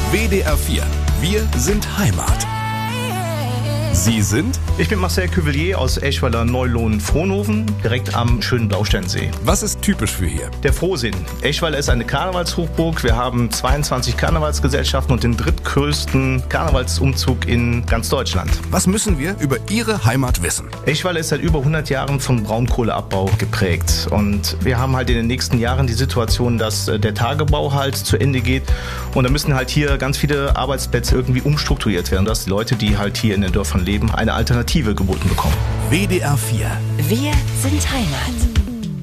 WDR 4. Wir sind Heimat. Sie sind? Ich bin Marcel Cuvelier aus Eschweiler Neulohn-Frohnhofen, direkt am schönen Blausteinsee. Was ist typisch für hier? Der Frohsinn. Eschweiler ist eine Karnevalshochburg. Wir haben 22 Karnevalsgesellschaften und den drittgrößten Karnevalsumzug in ganz Deutschland. Was müssen wir über Ihre Heimat wissen? Eschweiler ist seit über 100 Jahren von Braunkohleabbau geprägt. Und wir haben halt in den nächsten Jahren die Situation, dass der Tagebau halt zu Ende geht. Und da müssen halt hier ganz viele Arbeitsplätze irgendwie umstrukturiert werden, dass die Leute, die halt hier in den Dörfern leben, eine Alternative geboten bekommen. WDR 4. Wir sind Heimat.